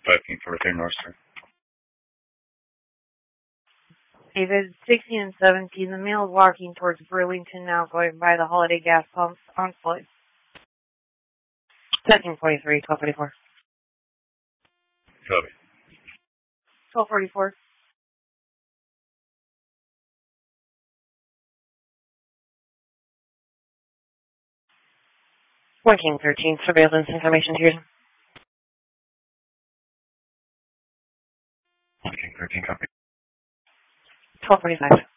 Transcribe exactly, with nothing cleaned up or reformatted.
five King forty-three North Star. David, sixteen and seventeen. The male is walking towards Burlington now, going by the Holiday Gas Pumps on Floyd. seventeen forty-three, twelve forty-four. Copy. twelve forty-four. one King thirteen, surveillance information to you. one King thirteen, copy. twelve forty-five.